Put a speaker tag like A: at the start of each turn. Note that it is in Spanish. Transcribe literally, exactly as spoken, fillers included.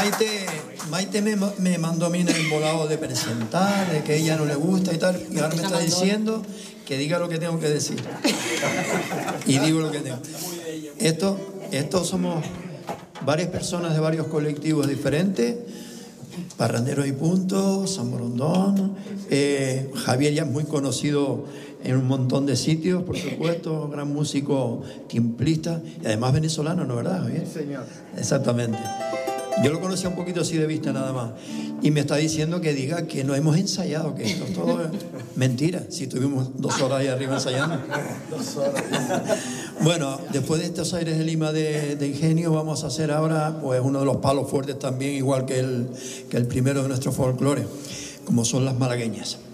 A: Maite, Maite me, me mandó a mí en el volado de presentar, de que a ella no le gusta y tal, y ahora me está diciendo que diga lo que tengo que decir. Y digo lo que tengo. Esto, estos somos varias personas de varios colectivos diferentes, Parranderos y Punto, San Borondón, eh, Javier ya es muy conocido en un montón de sitios, por supuesto, gran músico timplista, y además venezolano, ¿no, verdad, Javier?
B: Sí, señor.
A: Exactamente. Yo lo conocía un poquito así de vista nada más. Y me está diciendo que diga que no hemos ensayado, que esto es todo mentira. Si estuvimos dos horas ahí arriba ensayando.
B: Dos horas.
A: Bueno, después de estos aires de Lima de, de ingenio, vamos a hacer ahora pues uno de los palos fuertes también, igual que el, que el primero de nuestro folclore, como son las malagueñas.